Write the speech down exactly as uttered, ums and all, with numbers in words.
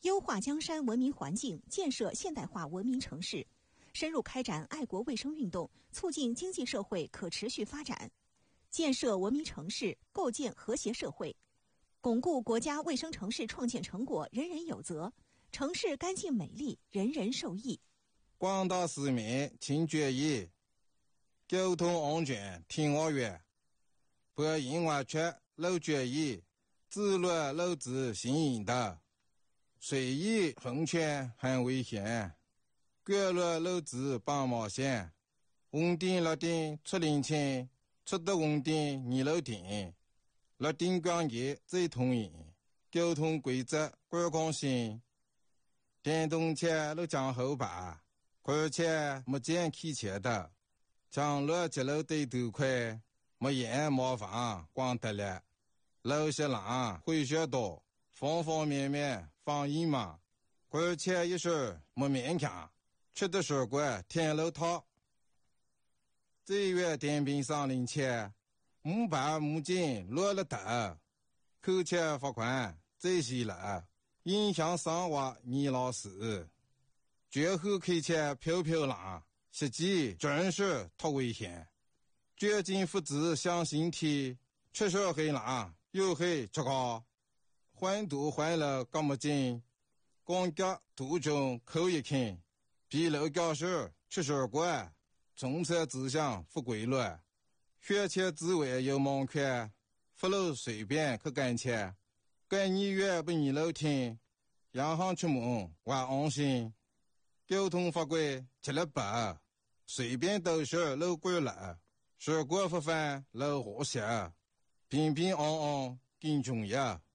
优化江山文明环境，建设现代化文明城市，深入开展爱国卫生运动，促进经济社会可持续发展，建设文明城市，构建和谐社会，巩固国家卫生城市创建成果人人有责，城市干净美丽，人人受益。 广大市民请注意，交通安全听我话，不因为缺路注意，自路路子行引导，随意横穿很危险，过路路子帮忙线，红灯绿灯出领清，出的红灯你路停，绿灯光节最统一，交通规则观光性，电动车路将后排，而且没见开车的，将路接路对头快，没烟麻烦光得了，路些浪会学多，方方面面防疫嘛，而且一时没勉强，吃的水果天路套。这月电瓶上领钱，木板木镜落了头，扣钱罚款这些了，影响生活你老师。绝后开车飘飘浪，实际真是太危险。绝境父子向心体，出手黑浪又黑出高，换度换了干么劲，光脚途中口一看，比路教授出手过，从车指向不归路，学车之外有盲看，不路随便去干车，干你越不你路听，洋行出门我安心。交通法规吃了白，随便都是路过了，水果不犯路和谐，平平安安更重要。